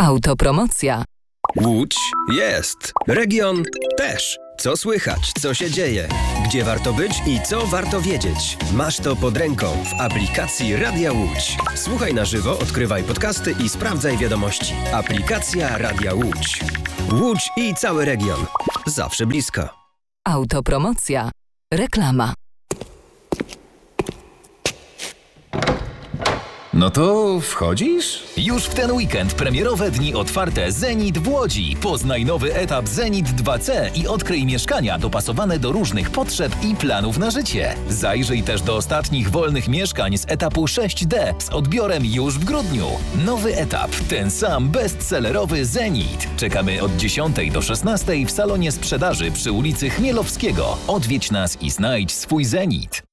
Autopromocja. Łódź jest. Region też. Co słychać, co się dzieje, gdzie warto być i co warto wiedzieć. Masz to pod ręką w aplikacji Radia Łódź. Słuchaj na żywo, odkrywaj podcasty i sprawdzaj wiadomości. Aplikacja Radia Łódź. Łódź i cały region. Zawsze blisko. Autopromocja. Reklama. No to wchodzisz? Już w ten weekend premierowe dni otwarte Zenit w Łodzi. Poznaj nowy etap Zenit 2C i odkryj mieszkania dopasowane do różnych potrzeb i planów na życie. Zajrzyj też do ostatnich wolnych mieszkań z etapu 6D z odbiorem już w grudniu. Nowy etap, ten sam bestsellerowy Zenit. Czekamy od 10 do 16 w salonie sprzedaży przy ulicy Chmielowskiego. Odwiedź nas i znajdź swój Zenit.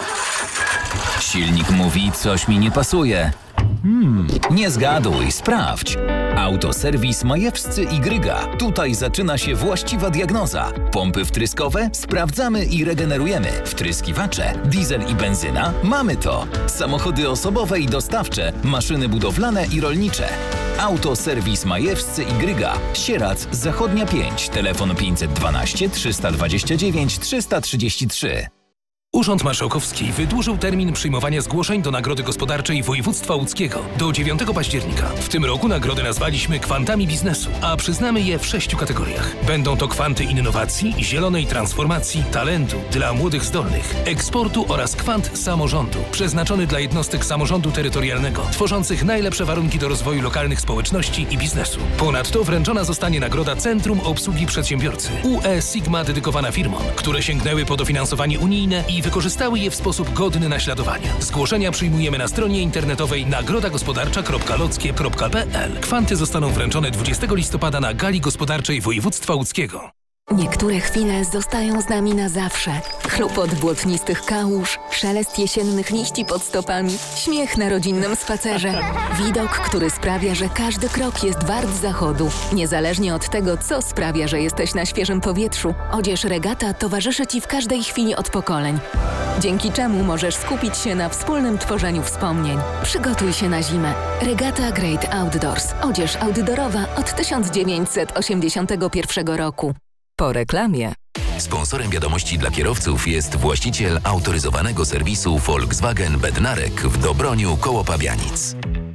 Silnik mówi, coś mi nie pasuje. Nie zgaduj, sprawdź. Autoserwis Majewscy i Gryga. Tutaj zaczyna się właściwa diagnoza. Pompy wtryskowe? Sprawdzamy i regenerujemy. Wtryskiwacze? Diesel i benzyna? Mamy to. Samochody osobowe i dostawcze, maszyny budowlane i rolnicze. Autoserwis Majewscy i Gryga. Sierac, Zachodnia 5. Telefon 512 329 333. Urząd Marszałkowski wydłużył termin przyjmowania zgłoszeń do Nagrody Gospodarczej Województwa Łódzkiego do 9 października. W tym roku nagrodę nazwaliśmy Kwantami Biznesu, a przyznamy je w 6 kategoriach. Będą to kwanty innowacji, zielonej transformacji, talentu dla młodych zdolnych, eksportu oraz kwant samorządu, przeznaczony dla jednostek samorządu terytorialnego, tworzących najlepsze warunki do rozwoju lokalnych społeczności i biznesu. Ponadto wręczona zostanie nagroda Centrum Obsługi Przedsiębiorcy UE Sigma dedykowana firmom, które sięgnęły po dofinansowanie unijne i wykorzystały je w sposób godny naśladowania. Zgłoszenia przyjmujemy na stronie internetowej nagrodagospodarcza.lockie.pl. Kwanty zostaną wręczone 20 listopada na Gali Gospodarczej Województwa Łódzkiego. Niektóre chwile zostają z nami na zawsze. Chlupot błotnistych kałuż, szelest jesiennych liści pod stopami, śmiech na rodzinnym spacerze. Widok, który sprawia, że każdy krok jest wart zachodu. Niezależnie od tego, co sprawia, że jesteś na świeżym powietrzu, odzież Regata towarzyszy Ci w każdej chwili od pokoleń. Dzięki czemu możesz skupić się na wspólnym tworzeniu wspomnień. Przygotuj się na zimę. Regata Great Outdoors. Odzież outdoorowa od 1981 roku. Po reklamie. Sponsorem wiadomości dla kierowców jest właściciel autoryzowanego serwisu Volkswagen Bednarek w Dobroniu koło Pabianic.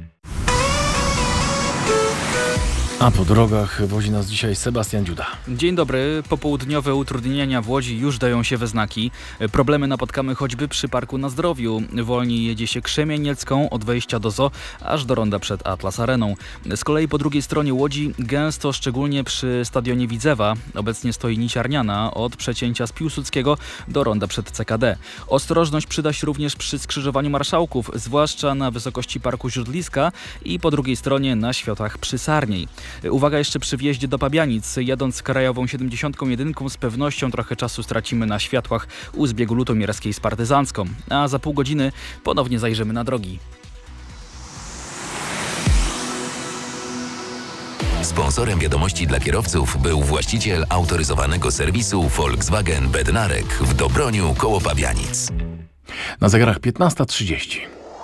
A po drogach wozi nas dzisiaj Sebastian Dziuda. Dzień dobry. Popołudniowe utrudnienia w Łodzi już dają się we znaki. Problemy napotkamy choćby przy Parku na Zdrowiu. Wolniej jedzie się Krzemieniecką od wejścia do Zoo aż do ronda przed Atlas Areną. Z kolei po drugiej stronie Łodzi gęsto, szczególnie przy stadionie Widzewa. Obecnie stoi niciarniana od przecięcia z Piłsudskiego do ronda przed CKD. Ostrożność przyda się również przy skrzyżowaniu Marszałków, zwłaszcza na wysokości Parku Źródliska i po drugiej stronie na światłach przy Sarniej. Uwaga jeszcze przy wjeździe do Pabianic. Jadąc krajową 71 z pewnością trochę czasu stracimy na światłach u zbiegu Lutomierskiej z Partyzancką. A za pół godziny ponownie zajrzymy na drogi. Sponsorem wiadomości dla kierowców był właściciel autoryzowanego serwisu Volkswagen Bednarek w Dobroniu koło Pabianic. Na zegarach 15:30.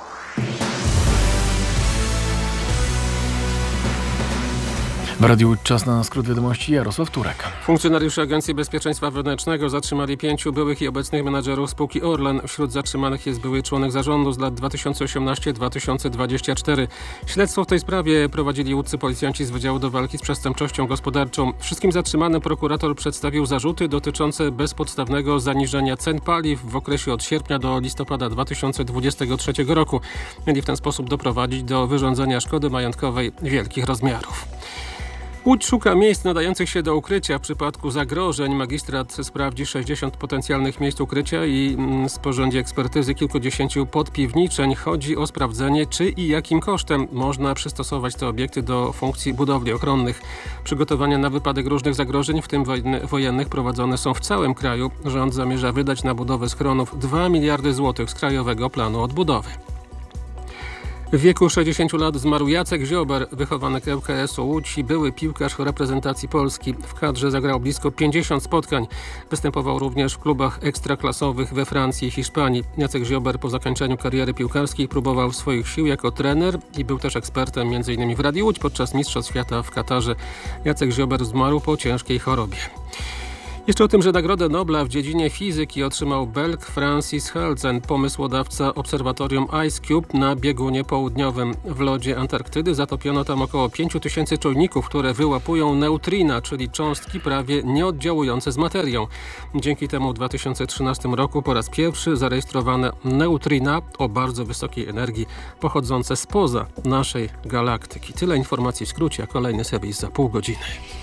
W Radiu czas na skrót wiadomości. Jarosław Turek. Funkcjonariusze Agencji Bezpieczeństwa Wewnętrznego zatrzymali 5 byłych i obecnych menadżerów spółki Orlen. Wśród zatrzymanych jest były członek zarządu z lat 2018-2024. Śledztwo w tej sprawie prowadzili łódzcy policjanci z Wydziału do Walki z Przestępczością Gospodarczą. Wszystkim zatrzymanym prokurator przedstawił zarzuty dotyczące bezpodstawnego zaniżenia cen paliw w okresie od sierpnia do listopada 2023 roku. Mieli w ten sposób doprowadzić do wyrządzenia szkody majątkowej wielkich rozmiarów. Łódź szuka miejsc nadających się do ukrycia w przypadku zagrożeń. Magistrat sprawdzi 60 potencjalnych miejsc ukrycia i sporządzi ekspertyzy kilkudziesięciu podpiwniczeń. Chodzi o sprawdzenie, czy i jakim kosztem można przystosować te obiekty do funkcji budowli ochronnych. Przygotowania na wypadek różnych zagrożeń, w tym wojennych, prowadzone są w całym kraju. Rząd zamierza wydać na budowę schronów 2 miliardy złotych z Krajowego Planu Odbudowy. W wieku 60 lat zmarł Jacek Ziober, wychowanek ŁKS-u Łódź i były piłkarz reprezentacji Polski. W kadrze zagrał blisko 50 spotkań. Występował również w klubach ekstraklasowych we Francji i Hiszpanii. Jacek Ziober po zakończeniu kariery piłkarskiej próbował swoich sił jako trener i był też ekspertem m.in. w Radiu Łódź podczas Mistrzostw Świata w Katarze. Jacek Ziober zmarł po ciężkiej chorobie. Jeszcze o tym, że Nagrodę Nobla w dziedzinie fizyki otrzymał Belg Francis Halzen, pomysłodawca obserwatorium IceCube na biegunie południowym. W lodzie Antarktydy zatopiono tam około 5000 czujników, które wyłapują neutrina, czyli cząstki prawie nieoddziałujące z materią. Dzięki temu w 2013 roku po raz pierwszy zarejestrowano neutrina o bardzo wysokiej energii pochodzące spoza naszej galaktyki. Tyle informacji w skrócie, a kolejny serwis za pół godziny.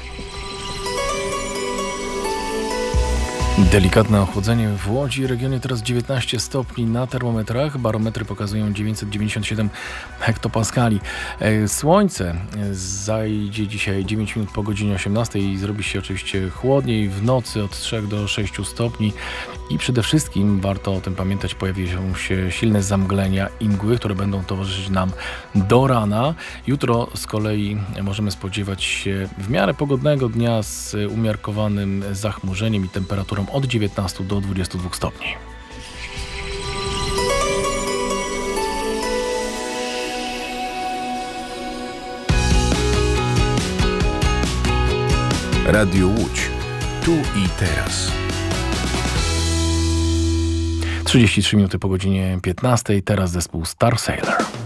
Delikatne ochłodzenie w Łodzi, regionie teraz 19 stopni na termometrach, barometry pokazują 997 hektopaskali. Słońce zajdzie dzisiaj 9 minut po godzinie 18 i zrobi się oczywiście chłodniej, w nocy od 3 do 6 stopni i przede wszystkim warto o tym pamiętać, pojawią się silne zamglenia i mgły, które będą towarzyszyć nam do rana. Jutro z kolei możemy spodziewać się w miarę pogodnego dnia z umiarkowanym zachmurzeniem i temperaturą od 19 do 22 stopni. Radio Łódź. Tu i teraz. 33 minuty po godzinie 15. Teraz zespół Star Sailor.